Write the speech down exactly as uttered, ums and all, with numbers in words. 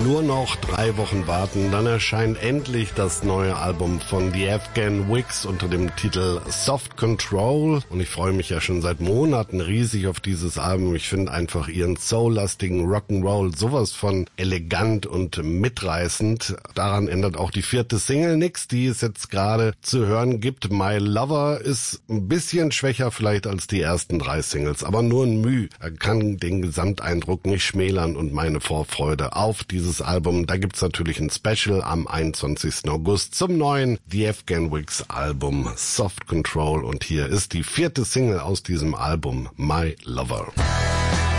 Nur noch drei Wochen warten, dann erscheint endlich das neue Album von The Afghan Wigs unter dem Titel Soft Control. Und ich freue mich ja schon seit Monaten riesig auf dieses Album. Ich finde einfach ihren soullastigen Rock'n'Roll sowas von elegant und mitreißend. Daran ändert auch die vierte Single nix, die es jetzt gerade zu hören gibt. My Lover ist ein bisschen schwächer vielleicht als die ersten drei Singles, aber nur ein Mühe. Er kann den Gesamteindruck nicht schmälern und meine Vorfreude auf dieses Album. Da gibt's natürlich ein Special am einundzwanzigsten August zum neuen The Afghan Wigs Album Soft Control und hier ist die vierte Single aus diesem Album, My Lover.